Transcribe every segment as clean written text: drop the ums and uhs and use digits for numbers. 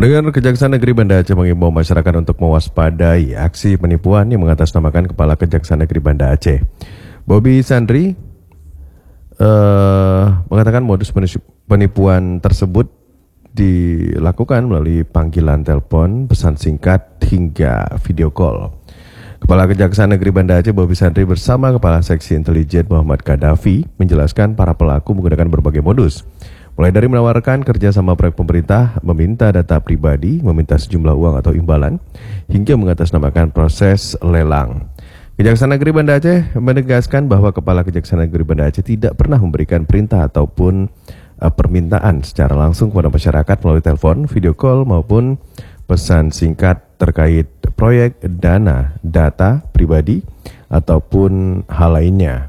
Pendengar, Kejaksaan Negeri Banda Aceh mengimbau masyarakat untuk mewaspadai aksi penipuan yang mengatasnamakan Kepala Kejaksaan Negeri Banda Aceh. Bobby Sandri mengatakan modus penipuan tersebut dilakukan melalui panggilan telepon, pesan singkat, hingga video call. Kepala Kejaksaan Negeri Banda Aceh Bobby Sandri bersama Kepala Seksi Intelijen Muhammad Gaddafi menjelaskan para pelaku menggunakan berbagai modus. Mulai dari menawarkan kerjasama proyek pemerintah, meminta data pribadi, meminta sejumlah uang atau imbalan, hingga mengatasnamakan proses lelang. Kejaksaan Negeri Banda Aceh menegaskan bahwa Kepala Kejaksaan Negeri Banda Aceh tidak pernah memberikan perintah ataupun permintaan secara langsung kepada masyarakat melalui telepon, video call maupun pesan singkat terkait proyek, dana, data pribadi ataupun hal lainnya.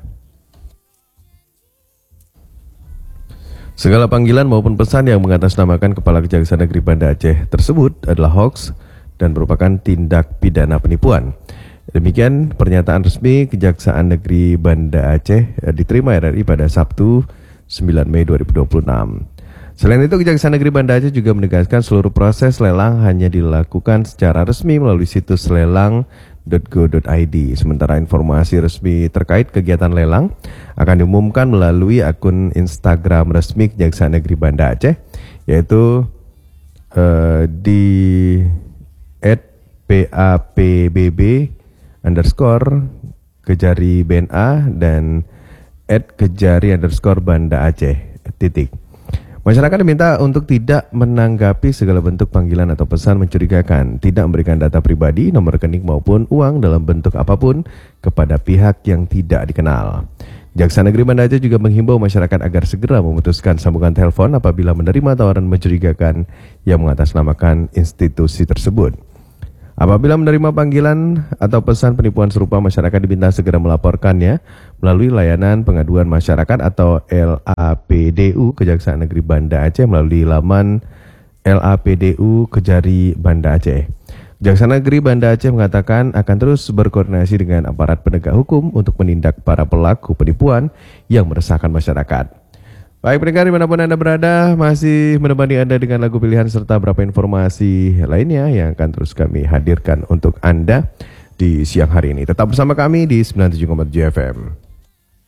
Segala panggilan maupun pesan yang mengatasnamakan Kepala Kejaksaan Negeri Banda Aceh tersebut adalah hoaks dan merupakan tindak pidana penipuan. Demikian pernyataan resmi Kejaksaan Negeri Banda Aceh diterima RRI pada Sabtu 9 Mei 2026. Selain itu, Kejaksaan Negeri Banda Aceh juga menegaskan seluruh proses lelang hanya dilakukan secara resmi melalui situs lelang.go.id. Sementara informasi resmi terkait kegiatan lelang akan diumumkan melalui akun Instagram resmi Kejaksaan Negeri Banda Aceh, yaitu di @papbb_kejari_bna dan @kejari_banda Aceh. Masyarakat diminta untuk tidak menanggapi segala bentuk panggilan atau pesan mencurigakan, tidak memberikan data pribadi, nomor rekening maupun uang dalam bentuk apapun kepada pihak yang tidak dikenal. Kejaksaan Negeri Banda Aceh juga menghimbau masyarakat agar segera memutuskan sambungan telepon apabila menerima tawaran mencurigakan yang mengatasnamakan institusi tersebut. Apabila menerima panggilan atau pesan penipuan serupa, masyarakat diminta segera melaporkannya melalui layanan pengaduan masyarakat atau LAPDU Kejaksaan Negeri Banda Aceh melalui laman LAPDU Kejari Banda Aceh. Kejaksaan Negeri Banda Aceh mengatakan akan terus berkoordinasi dengan aparat penegak hukum untuk menindak para pelaku penipuan yang meresahkan masyarakat. Baik pendengar dimanapun Anda berada, masih menemani Anda dengan lagu pilihan serta beberapa informasi lainnya yang akan terus kami hadirkan untuk Anda di siang hari ini. Tetap bersama kami di 97,7 FM.